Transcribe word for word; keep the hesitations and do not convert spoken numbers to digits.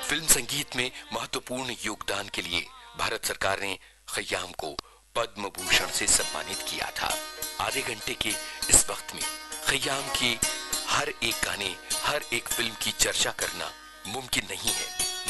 Film संगीत में महत्वपूर्ण योगदान के लिए भारत सरकार ने खय्याम को पद्म भूषण से सम्मानित किया था। आधे घंटे के इस वक्त में खय्याम की हर एक गाने, हर एक फिल्म की चर्चा करना मुमकिन नहीं है।